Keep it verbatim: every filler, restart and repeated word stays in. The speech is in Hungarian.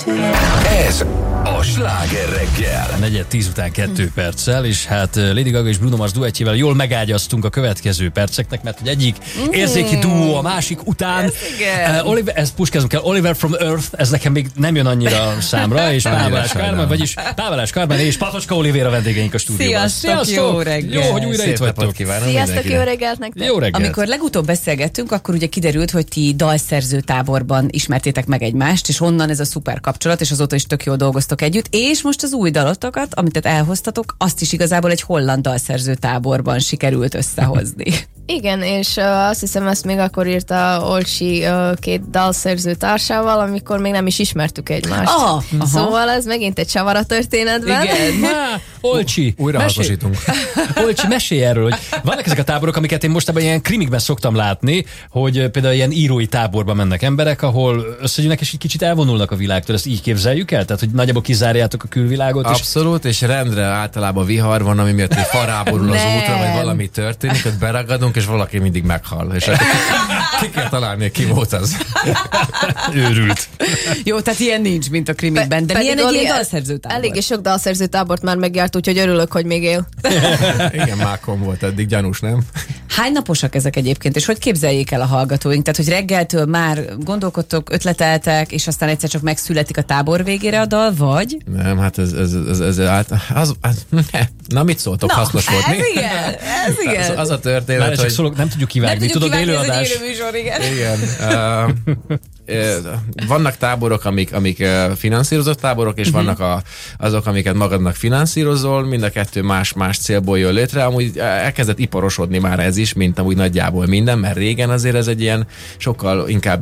Ez a Sláger reggel. Negyed tíz után kettő perccel, és hát Lady Gaga és Bruno Mars duettjével jól megágyaztunk a következő perceknek, mert hogy egyik érzéki duó a másik után. Ez igen. Uh, Oliver, ezt puskázunk el, Oliver from Earth, ez nekem még nem jön annyira számra, és Pávalás Kármán, vagyis Pávalás Kármán és Patocska Olivér a vendégeink a stúdióban. Sziasztok, jó reggel. Jó, hogy újra itt vagytok. Sziasztok, jó reggelt nektek. Jó reggelt. Amikor legutóbb beszélgettünk, akkor ugye kiderült, hogy ti dalszerző táborban ismertétek meg egymást, és onnan ez a szuper kapcsolat, és azóta is tök jól dolgoztok együtt, és most az új dalotokat, amit elhoztatok, azt is igazából egy holland dalszerző táborban sikerült összehozni. Igen, és uh, azt hiszem, ezt még akkor írta Olcsi uh, két dalszerző társával, amikor még nem is ismertük egymást. Ah, szóval ez megint egy csavar a történetben. Igen, Má, Olcsi, újra hasznosítunk. Olcsi, mesélj erről, hogy vannak ezek a táborok, amiket én mostában ilyen krimikben szoktam látni, hogy például ilyen írói táborba mennek emberek, ahol összegyűnnek és egy kicsit elvonulnak a világtól. Ezt így képzeljük el? Tehát, hogy nagyjából kizárjátok a külvilágot? Abszolút, és, és rendre általában vihar van, ami miatt faráborul az útra, vagy valami történik, ott beragadunk, és valaki mindig meghal. És ki kell találni, ki volt az. Őrült. Jó, tehát ilyen nincs, mint a krimikben, de Pe- milyen egy Oli, ilyen dalszerző tábor? Eléggé sok dalszerző tábort már megjárt, úgyhogy örülök, hogy még él. Igen, mákon volt eddig, gyanús, nem? Hány naposak ezek egyébként, és hogy képzeljék el a hallgatóink? Tehát, hogy reggeltől már gondolkodtok, ötleteltek, és aztán egyszer csak megszületik a tábor végére a dal, vagy? Nem, hát ez, ez, ez, ez, ez az, az, na mit szóltok, Na, hasznos volt, mi? ez igen, ez igen. Az, az a történet, Már csak hogy... szólok, nem tudjuk kivágni, Nem tudjuk tudod, kivágni, ez élőadás. egy élő műsor, igen. Igen. Uh, vannak táborok, amik, amik finanszírozott táborok, és uh-huh. vannak a, azok, amiket magadnak finanszírozol, mind a kettő más-más célból jön létre. Amúgy elkezdett iparosodni már ez is, mint amúgy nagyjából minden, mert régen azért ez egy ilyen sokkal inkább